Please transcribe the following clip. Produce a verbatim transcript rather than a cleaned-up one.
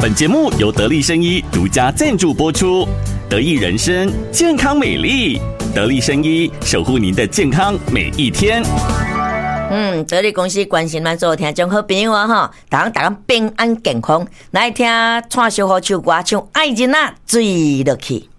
本节目由得力生医独家赞助播出，得益人生健康美丽，得力生医守护您的健康每一天。 嗯，得力公司关心咱所有听众好朋友啊哈，大家大家平安健康，来听串小好唱歌，唱爱人啊醉落去。